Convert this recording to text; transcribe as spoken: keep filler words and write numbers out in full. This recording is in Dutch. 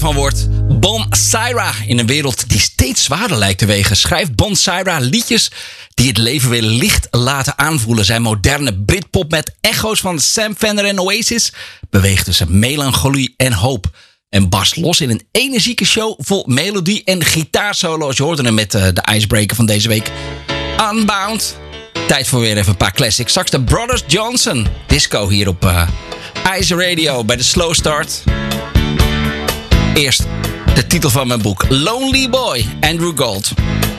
van wordt Bon Syra. In een wereld die steeds zwaarder lijkt te wegen, schrijft Bon Syra liedjes die het leven weer licht laten aanvoelen. Zijn moderne Britpop met echo's van Sam Fender en Oasis beweegt tussen melancholie en hoop en barst los in een energieke show vol melodie en gitaarsolo's. Je hoorde hem met uh, de icebreaker van deze week, Unbound. Tijd voor weer even een paar classics. Straks de Brothers Johnson Disco hier op uh, Ice Radio bij de Slow Start. Eerst de titel van mijn boek, Lonely Boy, Andrew Gold.